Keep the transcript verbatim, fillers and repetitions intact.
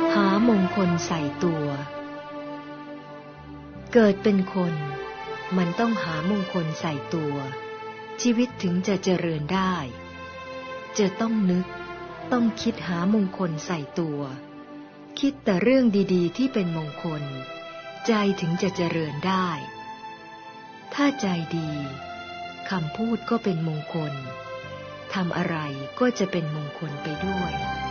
หามงคลใส่ตัว เกิดเป็นคนมันต้องหามงคลใส่ตัวชีวิตถึงจะเจริญได้จะต้องนึกต้องคิดหามงคลใส่ตัวคิดแต่เรื่องดีๆที่เป็นมงคลใจถึงจะเจริญได้ถ้าใจดีคำพูดก็เป็นมงคลทำอะไรก็จะเป็นมงคลไปด้วย